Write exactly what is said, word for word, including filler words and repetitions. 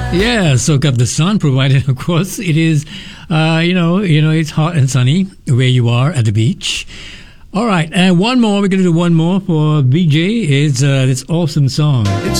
Yeah, soak up the sun, provided, of course, it is, uh, you know, you know, it's hot and sunny where you are at the beach. All right, and one more. We're going to do one more for B J. It's uh, this awesome song.